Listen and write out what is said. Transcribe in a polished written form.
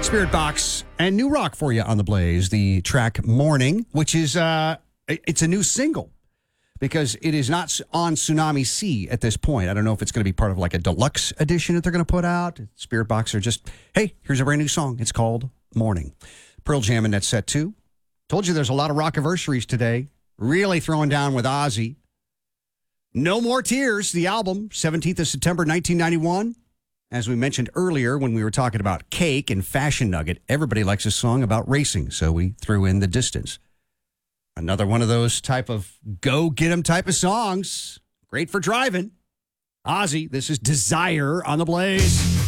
Spirit Box and new rock for you on the Blaze. The track Morning, which is it's a new single because it is not on Tsunami Sea at this point. I don't know if it's going to be part of like a deluxe edition that they're going to put out. Spirit Box are just, hey, here's a brand new song. It's called Morning. Pearl Jam in that set too. Told you there's a lot of rock-anniversaries today. Really throwing down with Ozzy. No More Tears, the album, 17th of September, 1991. As we mentioned earlier when we were talking about Cake and Fashion Nugget, everybody likes a song about racing, so we threw in The Distance. Another one of those type of go-get-'em type of songs. Great for driving. Ozzy, this is Desire on the Blaze.